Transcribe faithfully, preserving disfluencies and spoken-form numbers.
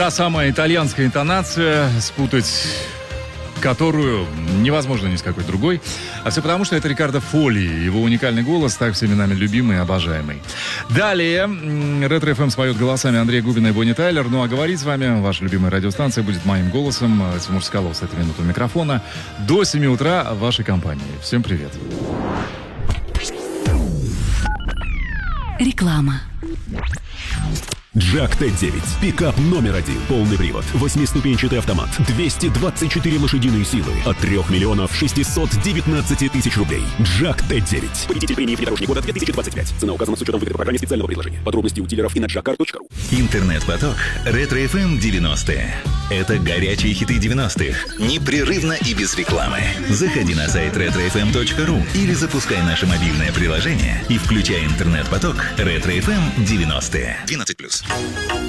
Та самая итальянская интонация, спутать которую невозможно ни с какой другой. А все потому, что это Рикардо Фолли. Его уникальный голос, так всеми нами любимый и обожаемый. Далее Ретро-эф эм споет голосами Андрея Губина и Бонни Тайлер. Ну а говорить с вами ваша любимая радиостанция будет моим голосом. Тимур Соколов с этой минуты у микрофона. До семи утра в вашей компании. Всем привет. Реклама. Джак Т девять. Пикап номер один. Полный привод. Восьмиступенчатый автомат. двести двадцать четыре лошадиные силы. От трех миллионов шестисот девятнадцати тысяч рублей. Джак Т девять. Победитель премии «Внедорожник года» две тысячи двадцать пять. Цена указана с учетом выгоды программе специального предложения. Подробности у дилеров и на джак кар точка ру. Интернет-поток. Ретро-эф эм девяностые. Это горячие хиты девяностых. Непрерывно и без рекламы. Заходи на сайт ретро эф эм точка ру или запускай наше мобильное приложение и включай интернет-поток Ретро-эф эм девяностые. двенадцать плюс.